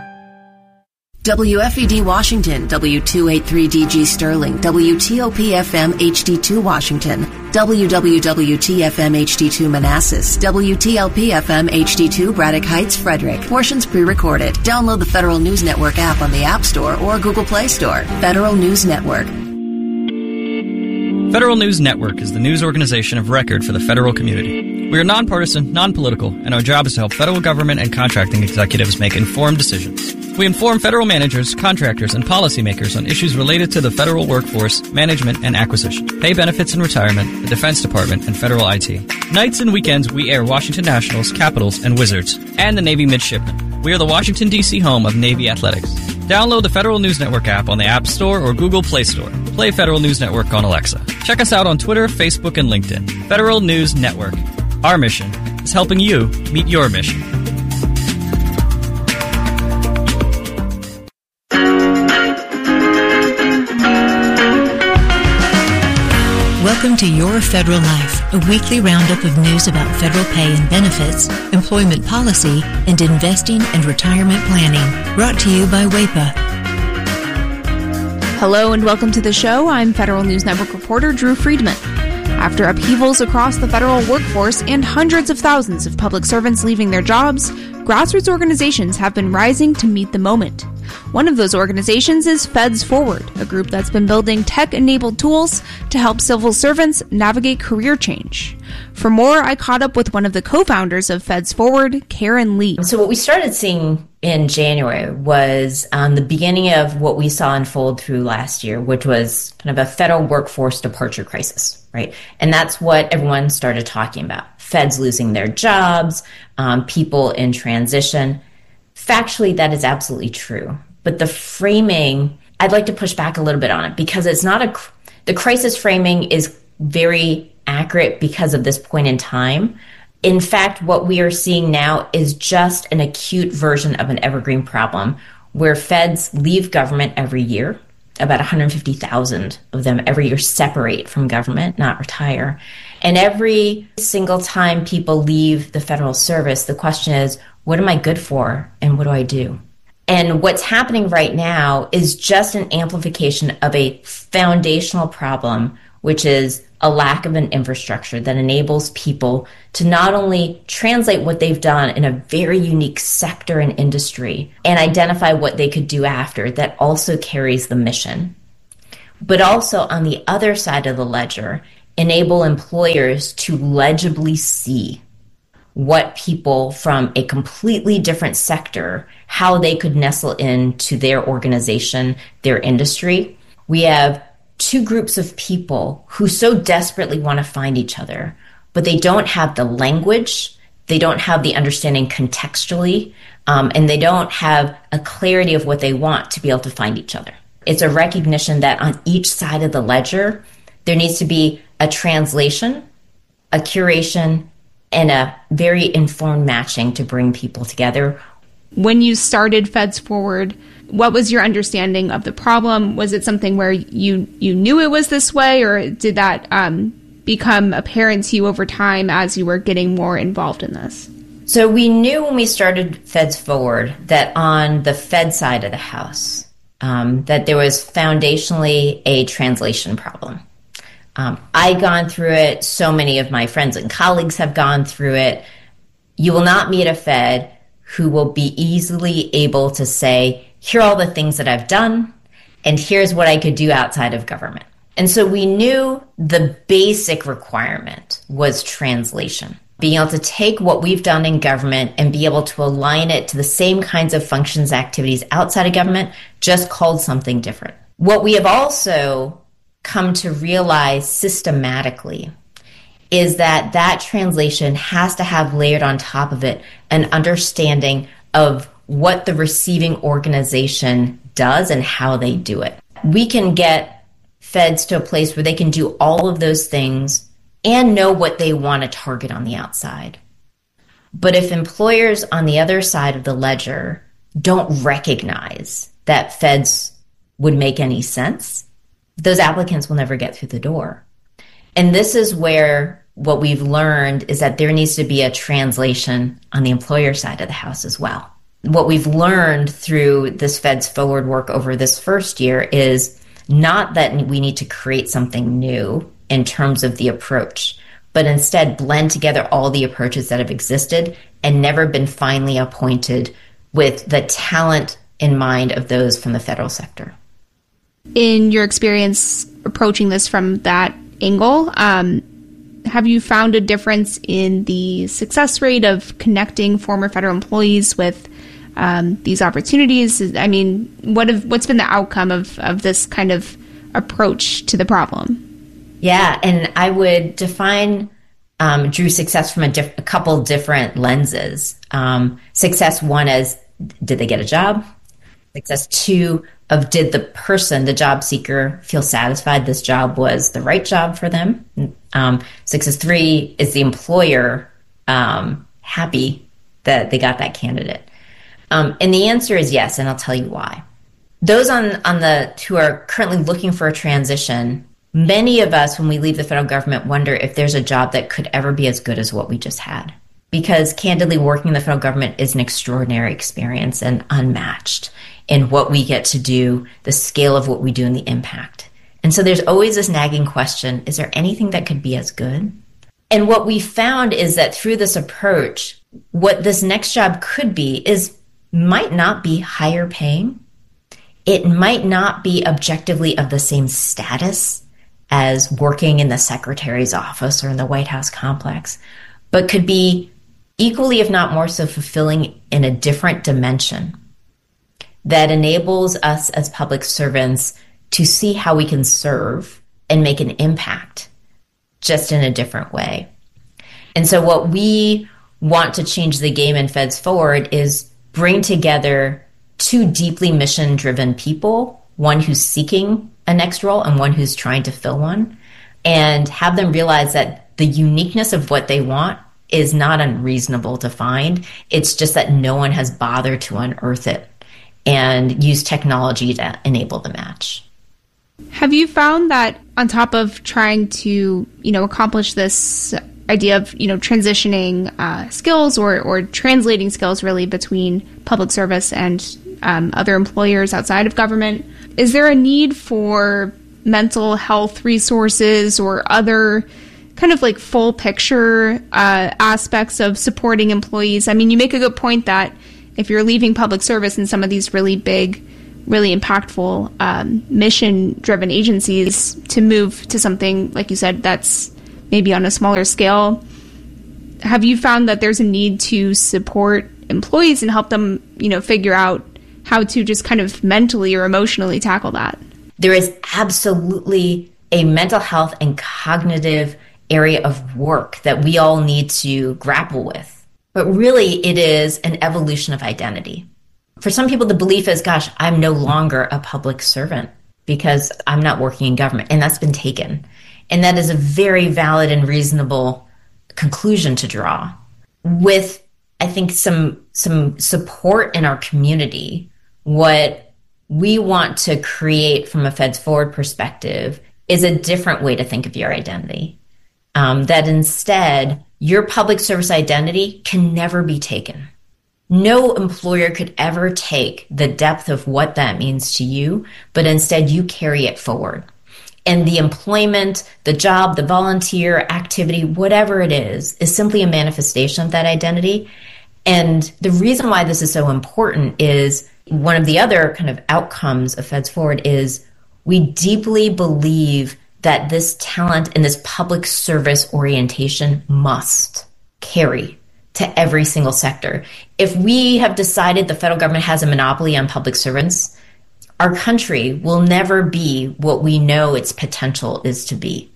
W F E D Washington, W two eighty-three D G Sterling, W T O P F M H D two Washington, W W W T F M H D two Manassas, W T L P F M H D two Braddock Heights, Frederick. Portions pre-recorded. Download the Federal News Network app on the App Store or Google Play Store. Federal News Network. Federal News Network is the news organization of record for the federal community. We are nonpartisan, non-political, and our job is to help federal government and contracting executives make informed decisions. We inform federal managers, contractors, and policymakers on issues related to the federal workforce, management, and acquisition, pay benefits and retirement, the Defense Department, and federal I T. Nights and weekends, we air Washington Nationals, Capitals, and Wizards, and the Navy Midshipmen. We are the Washington, D C home of Navy Athletics. Download the Federal News Network app on the App Store or Google Play Store. Play Federal News Network on Alexa. Check us out on Twitter, Facebook, and LinkedIn. Federal News Network. Our mission is helping you meet your mission. Welcome to Your Federal Life, a weekly roundup of news about federal pay and benefits, employment policy, and investing and retirement planning. Brought to you by W A P A. Hello and welcome to the show. I'm Federal News Network reporter Drew Friedman. After upheavals across the federal workforce and hundreds of thousands of public servants leaving their jobs, grassroots organizations have been rising to meet the moment. One of those organizations is Feds Forward, a group that's been building tech-enabled tools to help civil servants navigate career change. For more, I caught up with one of the co-founders of Feds Forward, Karen Lee. So what we started seeing in January was um, the beginning of what we saw unfold through last year, which was kind of a federal workforce departure crisis, right? And that's what everyone started talking about. Feds losing their jobs, um, people in transition. factually, that is absolutely true. But the framing, I'd like to push back a little bit on it because it's not a, the crisis framing is very accurate because of this point in time. In fact, what we are seeing now is just an acute version of an evergreen problem where feds leave government every year. About one hundred fifty thousand of them every year separate from government, not retire. And every single time people leave the federal service, the question is, what am I good for and what do I do? And what's happening right now is just an amplification of a foundational problem, which is a lack of an infrastructure that enables people to not only translate what they've done in a very unique sector and industry and identify what they could do after that also carries the mission, but also on the other side of the ledger, enable employers to legibly see what people from a completely different sector, how they could nestle into their organization, their industry. We have two groups of people who so desperately want to find each other, but they don't have the language, they don't have the understanding contextually, um, and they don't have a clarity of what they want to be able to find each other. It's a recognition that on each side of the ledger, there needs to be a translation, a curation, and a very informed matching to bring people together. When you started Feds Forward, what was your understanding of the problem? Was it something where you, you knew it was this way, or did that um, become apparent to you over time as you were getting more involved in this? So we knew when we started Feds Forward that on the Fed side of the house, um, that there was foundationally a translation problem. Um, I'd gone through it. So many of my friends and colleagues have gone through it. You will not meet a Fed who will be easily able to say, here are all the things that I've done, and here's what I could do outside of government. And so we knew the basic requirement was translation, being able to take what we've done in government and be able to align it to the same kinds of functions, activities outside of government, just called something different. What we have also come to realize systematically is that that translation has to have layered on top of it an understanding of what the receiving organization does and how they do it. We can get feds to a place where they can do all of those things and know what they want to target on the outside. But if employers on the other side of the ledger don't recognize that feds would make any sense, those applicants will never get through the door. And this is where what we've learned is that there needs to be a translation on the employer side of the house as well. What we've learned through this Feds Forward work over this first year is not that we need to create something new in terms of the approach, but instead blend together all the approaches that have existed and never been finally appointed with the talent in mind of those from the federal sector. In your experience approaching this from that angle, um, have you found a difference in the success rate of connecting former federal employees with um, these opportunities? I mean, what have, what's been the outcome of, of this kind of approach to the problem? Yeah, and I would define, um, Drew, success from a, diff- a couple different lenses. Um, success one as, did they get a job? Success two of, did the person, the job seeker, feel satisfied this job was the right job for them? Um, success three, is the employer um, happy that they got that candidate? Um, and the answer is yes, and I'll tell you why. Those on, on the who are currently looking for a transition, many of us, when we leave the federal government, wonder if there's a job that could ever be as good as what we just had. Because candidly, working in the federal government is an extraordinary experience and unmatched in what we get to do, the scale of what we do, and the impact. And so there's always this nagging question, is there anything that could be as good? And what we found is that through this approach, what this next job could be is might not be higher paying. It might not be objectively of the same status as working in the secretary's office or in the White House complex, but could be equally, if not more so, fulfilling in a different dimension that enables us as public servants to see how we can serve and make an impact just in a different way. And so what we want to change the game in Feds Forward is bring together two deeply mission-driven people, one who's seeking a next role and one who's trying to fill one, and have them realize that the uniqueness of what they want is not unreasonable to find. It's just that no one has bothered to unearth it and use technology to enable the match. Have you found that on top of trying to, you know, accomplish this idea of, you know, transitioning uh, skills or, or translating skills really between public service and um, other employers outside of government, is there a need for mental health resources or other kind of like full picture uh, aspects of supporting employees? I mean, you make a good point that if you're leaving public service in some of these really big, really impactful um, mission-driven agencies, to move to something, like you said, that's maybe on a smaller scale, have you found that there's a need to support employees and help them, you know, figure out how to just kind of mentally or emotionally tackle that? There is absolutely a mental health and cognitive area of work that we all need to grapple with. But really, it is an evolution of identity. For some people, the belief is, gosh, I'm no longer a public servant because I'm not working in government. And that's been taken. And that is a very valid and reasonable conclusion to draw. With, I think, some some support in our community, what we want to create from a Feds Forward perspective is a different way to think of your identity. Um, that instead, your public service identity can never be taken. No employer could ever take the depth of what that means to you, but instead you carry it forward. And the employment, the job, the volunteer activity, whatever it is, is simply a manifestation of that identity. And the reason why this is so important is one of the other kind of outcomes of Feds Forward is we deeply believe that this talent and this public service orientation must carry to every single sector. If we have decided the federal government has a monopoly on public servants, our country will never be what we know its potential is to be.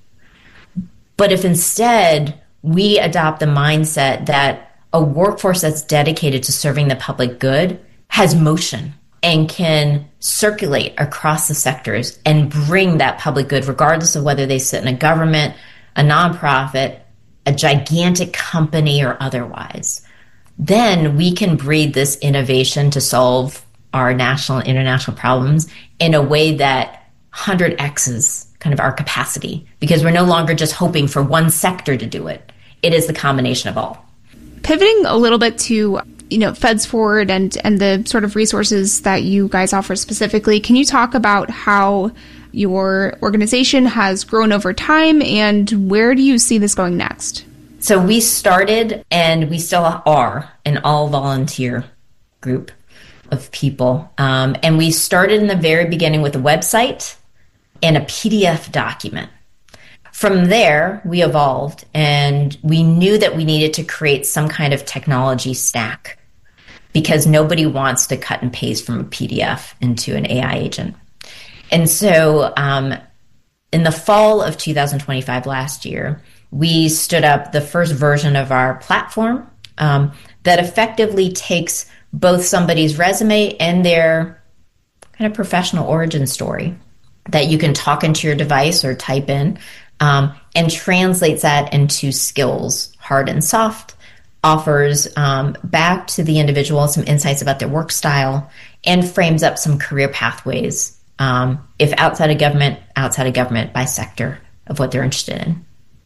But if instead we adopt the mindset that a workforce that's dedicated to serving the public good has motion and can circulate across the sectors and bring that public good, regardless of whether they sit in a government, a nonprofit, a gigantic company, or otherwise, then we can breed this innovation to solve our national and international problems in a way that one hundred X's kind of our capacity, because we're no longer just hoping for one sector to do it. It is the combination of all. Pivoting a little bit to, you know, Feds Forward and, and the sort of resources that you guys offer specifically, can you talk about how your organization has grown over time and where do you see this going next? So we started, and we still are, an all-volunteer group of people. Um, and we started in the very beginning with a website and a P D F document. From there, we evolved, and we knew that we needed to create some kind of technology stack because nobody wants to cut and paste from a P D F into an A I agent. And so um, in the fall of two thousand twenty-five, last year, we stood up the first version of our platform um, that effectively takes both somebody's resume and their kind of professional origin story that you can talk into your device or type in, um, and translates that into skills, hard and soft, offers um, back to the individual some insights about their work style, and frames up some career pathways, um, if outside of government, outside of government, by sector of what they're interested in.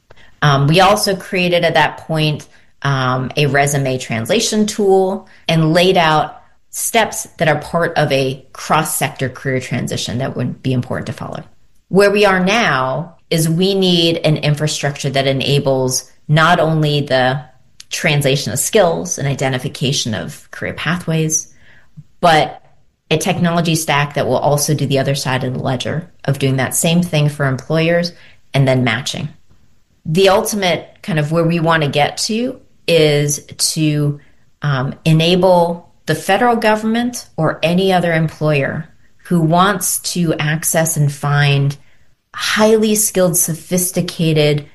Um, we also created at that point um, a resume translation tool and laid out steps that are part of a cross-sector career transition that would be important to follow. Where we are now is we need an infrastructure that enables not only the translation of skills and identification of career pathways, but a technology stack that will also do the other side of the ledger of doing that same thing for employers and then matching. The ultimate kind of where we want to get to is to um, enable the federal government or any other employer who wants to access and find highly skilled, sophisticated,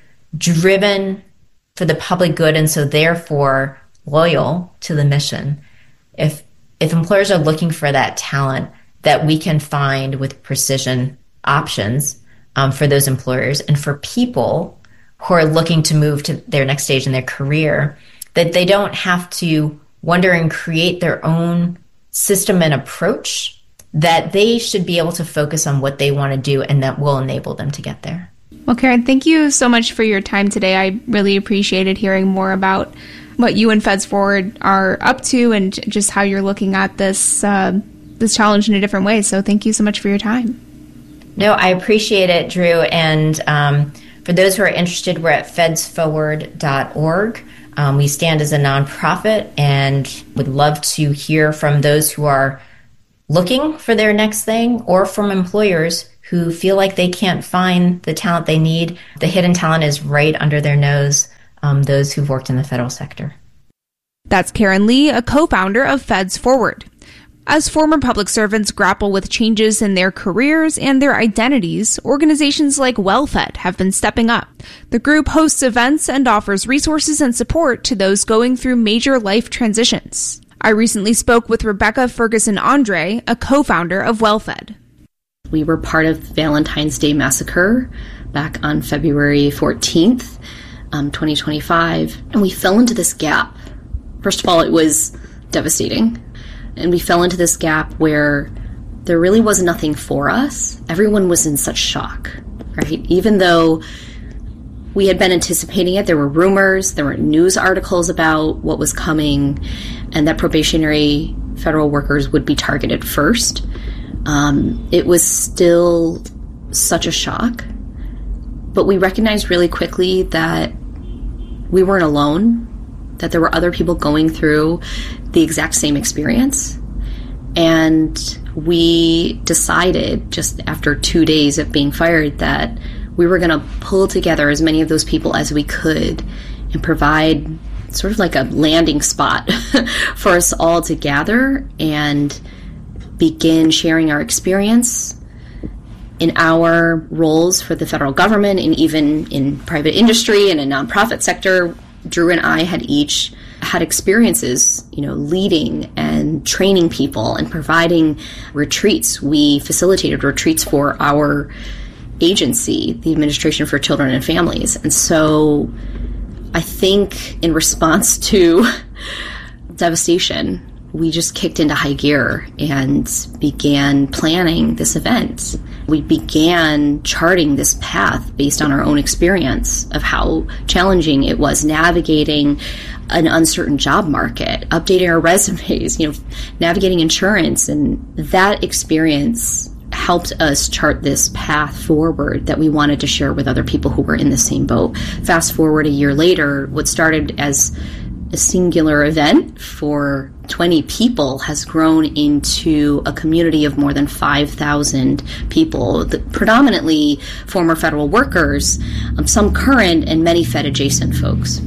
driven for the public good, and so therefore loyal to the mission. If if employers are looking for that talent that we can find with precision options um, for those employers, and for people who are looking to move to their next stage in their career, that they don't have to wonder and create their own system and approach, that they should be able to focus on what they want to do and that will enable them to get there. Well, Karen, thank you so much for your time today. I really appreciated hearing more about what you and Feds Forward are up to and just how you're looking at this uh, this challenge in a different way. So thank you so much for your time. No, I appreciate it, Drew. And um, for those who are interested, we're at feds forward dot org. Um, we stand as a nonprofit and would love to hear from those who are looking for their next thing, or from employers who feel like they can't find the talent they need. The hidden talent is right under their nose, um, those who've worked in the federal sector. That's Karen Lee, a co-founder of Feds Forward. As former public servants grapple with changes in their careers and their identities, organizations like WellFed have been stepping up. The group hosts events and offers resources and support to those going through major life transitions. I recently spoke with Rebecca Ferguson Andre, a co-founder of WellFed. We were part of Valentine's Day Massacre back on February fourteenth, um, twenty twenty-five, and we fell into this gap. First of all, it was devastating. And we fell into this gap where there really was nothing for us. Everyone was in such shock, right? Even though we had been anticipating it, there were rumors, there were news articles about what was coming, and that probationary federal workers would be targeted first. Um, it was still such a shock. But we recognized really quickly that we weren't alone, that there were other people going through the exact same experience. And we decided just after two days of being fired that we were going to pull together as many of those people as we could and provide sort of like a landing spot for us all to gather and begin sharing our experience in our roles for the federal government and even in private industry and in nonprofit sector. Drew and I had each had experiences, you know, leading and training people and providing retreats. We facilitated retreats for our agency, the Administration for Children and Families. And so I think in response to devastation, we just kicked into high gear and began planning this event. We began charting this path based on our own experience of how challenging it was navigating an uncertain job market, updating our resumes, you know, navigating insurance. And that experience helped us chart this path forward that we wanted to share with other people who were in the same boat. Fast forward a year later, what started as a singular event for twenty people has grown into a community of more than five thousand people, predominantly former federal workers, um, some current, and many Fed-adjacent folks.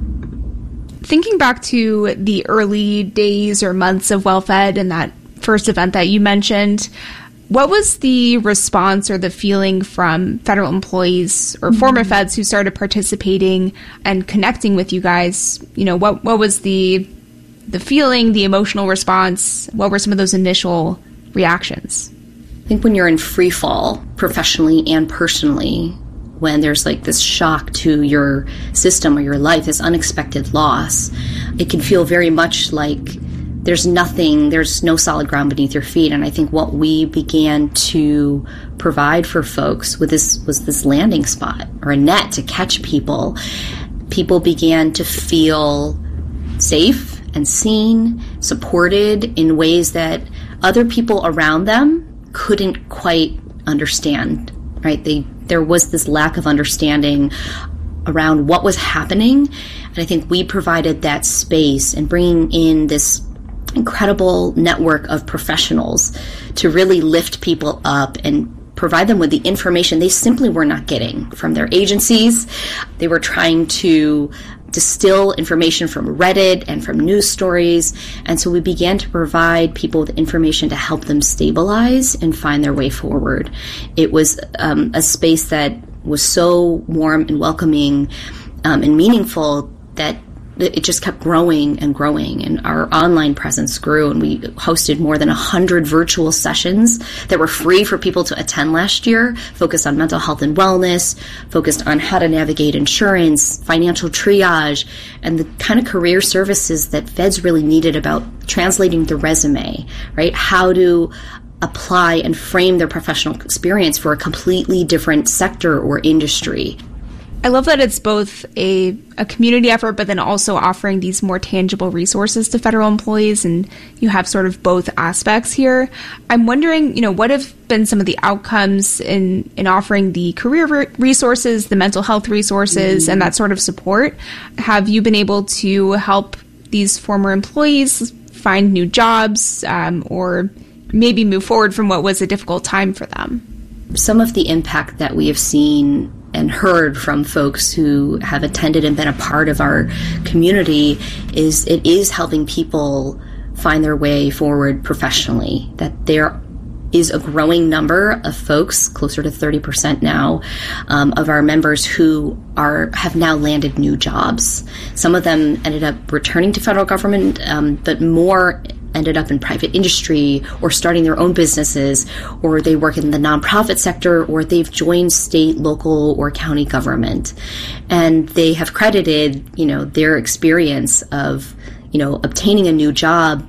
Thinking back to the early days or months of WellFed and that first event that you mentioned, what was the response or the feeling from federal employees or mm-hmm. former feds who started participating and connecting with you guys? You know, what what was the the feeling, the emotional response? What were some of those initial reactions? I think when you're in free fall, professionally and personally, when there's like this shock to your system or your life, this unexpected loss, it can feel very much like there's nothing, there's no solid ground beneath your feet. And I think what we began to provide for folks with this was this landing spot or a net to catch people. People began to feel safe and seen, supported in ways that other people around them couldn't quite understand, right? They, there was this lack of understanding around what was happening. And I think we provided that space and bringing in this incredible network of professionals to really lift people up and provide them with the information they simply were not getting from their agencies. They were trying to distill information from Reddit and from news stories. And so we began to provide people with information to help them stabilize and find their way forward. It was um, a space that was so warm and welcoming um, and meaningful that it just kept growing and growing, and our online presence grew, and we hosted more than one hundred virtual sessions that were free for people to attend last year, focused on mental health and wellness, focused on how to navigate insurance, financial triage, and the kind of career services that feds really needed about translating the resume, right? How to apply and frame their professional experience for a completely different sector or industry. I love that it's both a, a community effort, but then also offering these more tangible resources to federal employees, and you have sort of both aspects here. I'm wondering, you know, what have been some of the outcomes in, in offering the career re- resources, the mental health resources, mm-hmm. and that sort of support? Have you been able to help these former employees find new jobs, um, or maybe move forward from what was a difficult time for them? Some of the impact that we have seen and heard from folks who have attended and been a part of our community is it is helping people find their way forward professionally, that there is a growing number of folks, closer to thirty percent now, um, of our members who are have now landed new jobs. Some of them ended up returning to federal government, um, but more ended up in private industry or starting their own businesses, or they work in the nonprofit sector, or they've joined state, local, or county government. And they have credited, you know, their experience of, you know, obtaining a new job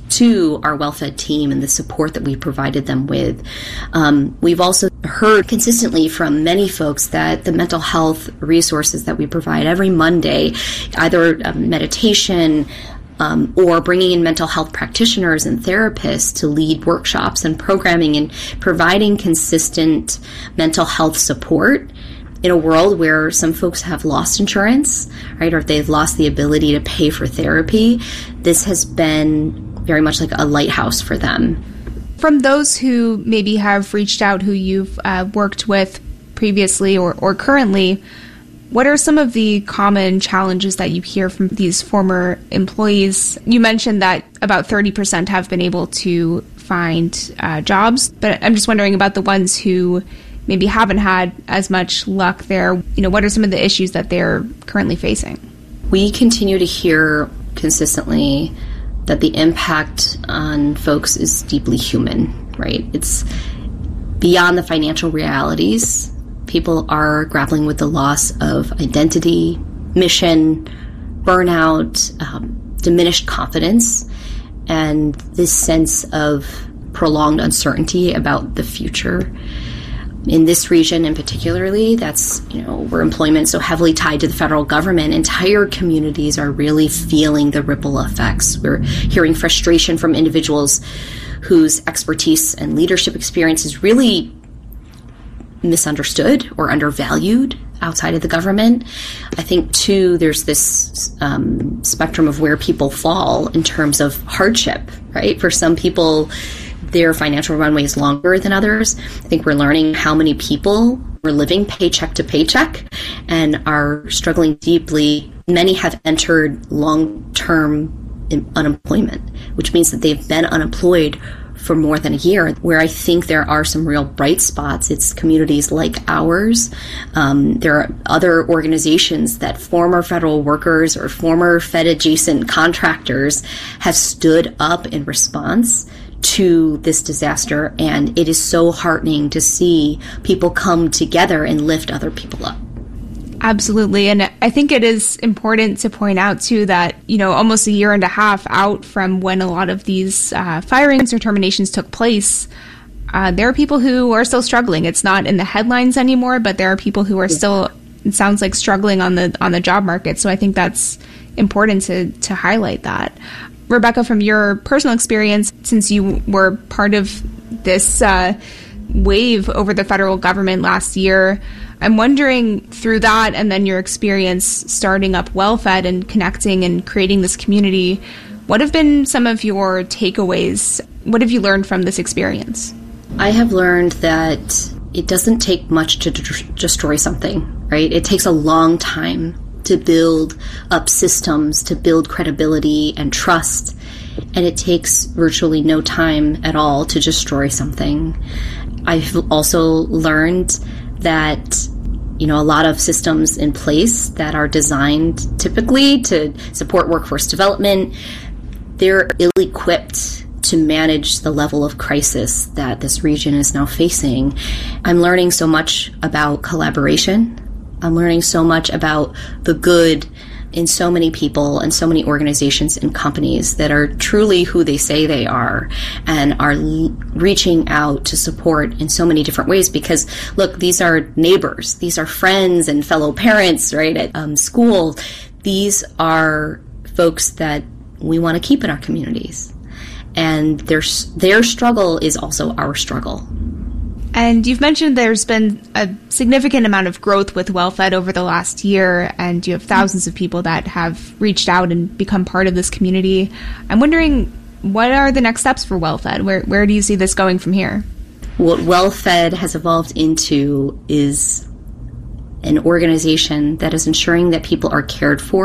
to our WellFed team and the support that we provided them with. Um, we've also heard consistently from many folks that the mental health resources that we provide every Monday, either um, meditation, Um, or bringing in mental health practitioners and therapists to lead workshops and programming and providing consistent mental health support in a world where some folks have lost insurance, right, or they've lost the ability to pay for therapy. This has been very much like a lighthouse for them. From those who maybe have reached out, who you've uh, worked with previously or, or currently, what are some of the common challenges that you hear from these former employees? You mentioned that about thirty percent have been able to find uh, jobs, but I'm just wondering about the ones who maybe haven't had as much luck there. You know, what are some of the issues that they're currently facing? We continue to hear consistently that the impact on folks is deeply human, right? It's beyond the financial realities. People are grappling with the loss of identity, mission, burnout, um, diminished confidence, and this sense of prolonged uncertainty about the future. In this region in particularly, that's, you know, where employment is so heavily tied to the federal government, entire communities are really feeling the ripple effects. We're hearing frustration from individuals whose expertise and leadership experience is really misunderstood or undervalued outside of the government. I think, too, there's this um, spectrum of where people fall in terms of hardship, right? For some people, their financial runway is longer than others. I think we're learning how many people are living paycheck to paycheck and are struggling deeply. Many have entered long-term unemployment, which means that they've been unemployed for more than a year. Where I think there are some real bright spots, it's communities like ours. Um, there are other organizations that former federal workers or former Fed adjacent contractors have stood up in response to this disaster, and it is so heartening to see people come together and lift other people up. Absolutely. And I think it is important to point out, too, that, you know, almost a year and a half out from when a lot of these uh, firings or terminations took place, uh, there are people who are still struggling. It's not in the headlines anymore, but there are people who are still, it sounds like, struggling on the on the job market. So I think that's important to, to highlight that. Rebecca, from your personal experience, since you were part of this uh, wave over the federal government last year, I'm wondering, through that and then your experience starting up WellFed and connecting and creating this community, what have been some of your takeaways? What have you learned from this experience? I have learned that it doesn't take much to d- destroy something, right? It takes a long time to build up systems, to build credibility and trust, and it takes virtually no time at all to destroy something. I've also learned that you know, a lot of systems in place that are designed typically to support workforce development. They're ill-equipped to manage the level of crisis that this region is now facing. I'm learning so much about collaboration. I'm learning so much about the good in so many people and so many organizations and companies that are truly who they say they are and are l- reaching out to support in so many different ways. Because, look, these are neighbors. These are friends and fellow parents, right, at um, school. These are folks that we want to keep in our communities. And their, their struggle is also our struggle. And you've mentioned there's been a significant amount of growth with WellFed over the last year, and you have thousands of people that have reached out and become part of this community. I'm wondering, what are the next steps for WellFed? Where where do you see this going from here? What WellFed has evolved into is an organization that is ensuring that people are cared for